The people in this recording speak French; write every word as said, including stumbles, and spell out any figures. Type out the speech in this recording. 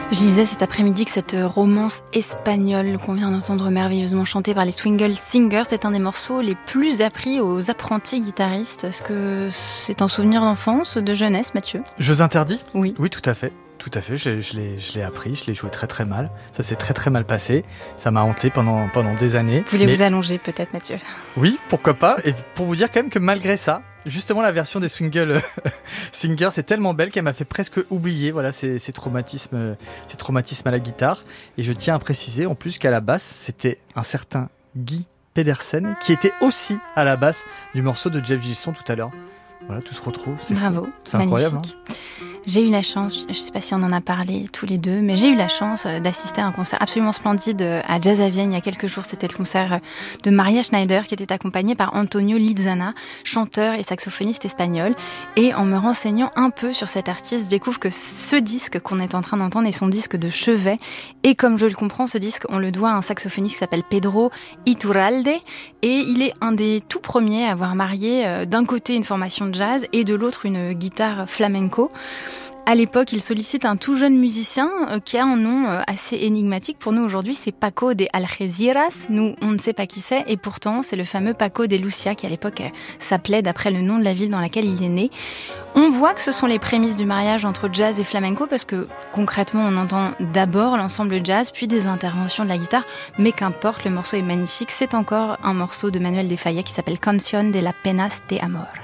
Je lisais cet après-midi que cette romance espagnole qu'on vient d'entendre merveilleusement chantée par les Swingle Singers est un des morceaux les plus appris aux apprentis guitaristes. Est-ce que c'est un souvenir d'enfance, de jeunesse, Mathieu ? Jeux interdits ? Oui. Oui, tout à fait. Tout à fait, je, je, l'ai, je l'ai appris, je l'ai joué très très mal. Ça s'est très très mal passé. Ça m'a hanté pendant, pendant des années. Voulez-vous Mais... allonger peut-être, Mathieu ? Oui, pourquoi pas. Et pour vous dire quand même que malgré ça, justement la version des Swingle Singers est tellement belle qu'elle m'a fait presque oublier voilà, ces, ces, traumatismes, ces traumatismes à la guitare. Et je tiens à préciser en plus qu'à la basse, c'était un certain Guy Pedersen qui était aussi à la basse du morceau de Jeff Gilson tout à l'heure. Voilà, tout se retrouve. C'est Bravo, fou. C'est incroyable. Magnifique. Hein. J'ai eu la chance, je ne sais pas si on en a parlé tous les deux, mais j'ai eu la chance d'assister à un concert absolument splendide à Jazz à Vienne il y a quelques jours. C'était le concert de Maria Schneider qui était accompagnée par Antonio Lizana, chanteur et saxophoniste espagnol. Et en me renseignant un peu sur cet artiste, je découvre que ce disque qu'on est en train d'entendre est son disque de chevet. Et comme je le comprends, ce disque, on le doit à un saxophoniste qui s'appelle Pedro Iturralde. Et il est un des tout premiers à avoir marié d'un côté une formation de jazz et de l'autre une guitare flamenco. À l'époque, il sollicite un tout jeune musicien euh, qui a un nom euh, assez énigmatique. Pour nous aujourd'hui, c'est Paco de Algeciras. Nous, on ne sait pas qui c'est. Et pourtant, c'est le fameux Paco de Lucia qui, à l'époque, euh, s'appelait d'après le nom de la ville dans laquelle il est né. On voit que ce sont les prémices du mariage entre jazz et flamenco parce que, concrètement, on entend d'abord l'ensemble jazz, puis des interventions de la guitare. Mais qu'importe, le morceau est magnifique. C'est encore un morceau de Manuel de Falla qui s'appelle Canción de la Penas de Amor.